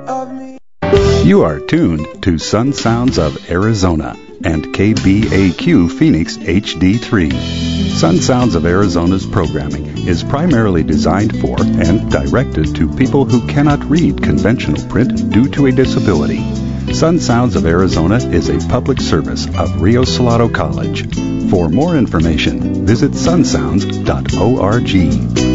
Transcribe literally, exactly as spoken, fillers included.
of me. You are tuned to Sun Sounds of Arizona and K B A Q Phoenix H D three. Sun Sounds of Arizona's programming is primarily designed for and directed to people who cannot read conventional print due to a disability. Sun Sounds of Arizona is a public service of Rio Salado College. For more information, visit sun sounds dot org.